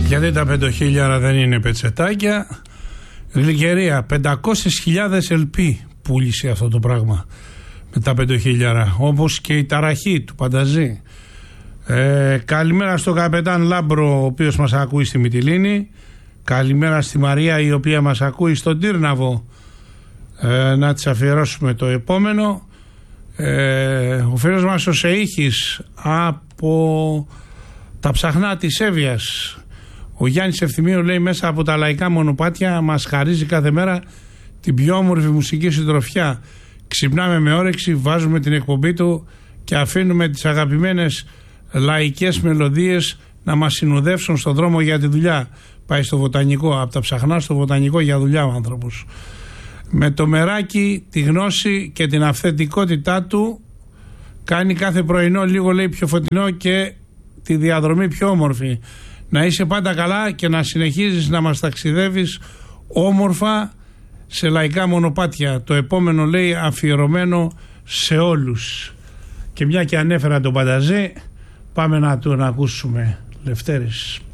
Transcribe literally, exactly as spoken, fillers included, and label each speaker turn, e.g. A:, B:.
A: Γιατί τα πεντοχίλιαρα δεν είναι πετσετάκια. Γλυκερία, πεντακόσιες χιλιάδες ελ πι πούλησε αυτό το πράγμα με τα πεντοχίλιαρα, όπως και η ταραχή του Πανταζή. Ε, καλημέρα στο καπετάν Λάμπρο, ο οποίος μας ακούει στη Μυτιλήνη. Καλημέρα στη Μαρία, η οποία μας ακούει στον Τύρναβο. Ε, να της αφιερώσουμε το επόμενο. Ε, ο φίλος μας ο Σεΐχης από τα ψαχνά της Εύβοιας, ο Γιάννης Ευθυμίου, λέει, μέσα από τα λαϊκά μονοπάτια μας χαρίζει κάθε μέρα την πιο όμορφη μουσική συντροφιά. Ξυπνάμε με όρεξη, βάζουμε την εκπομπή του και αφήνουμε τις αγαπημένες λαϊκές μελωδίες να μας συνοδεύσουν στον δρόμο για τη δουλειά. Πάει στο Βοτανικό, από τα ψαχνά στο Βοτανικό για δουλειά ο άνθρωπος. Με το μεράκι, τη γνώση και την αυθεντικότητά του κάνει κάθε πρωινό λίγο, λέει, πιο φωτεινό και τη διαδρομή πιο όμορφη. Να είσαι πάντα καλά και να συνεχίζεις να μας ταξιδεύεις όμορφα σε λαϊκά μονοπάτια. Το επόμενο, λέει, αφιερωμένο σε όλους. Και μια και ανέφερα τον Πανταζή, πάμε να τον ακούσουμε. Λευτέρης.